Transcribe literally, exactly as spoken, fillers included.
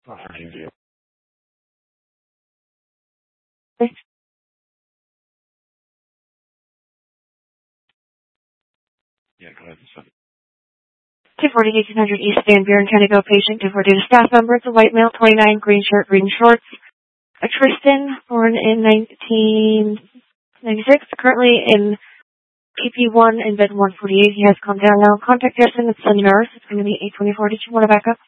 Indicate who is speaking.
Speaker 1: Offering deal. Yeah, go ahead.
Speaker 2: two forty, eighteen hundred East Van Buren, Canada patient, two forty staff member. It's a white male, twenty-nine, green shirt, green shorts. A Tristan, born in nineteen ninety-six, currently in P P one in bed one forty-eight. He has calmed down now. Contact us, and it's a nurse. It's going to be eight twenty-four. Did you want to back up?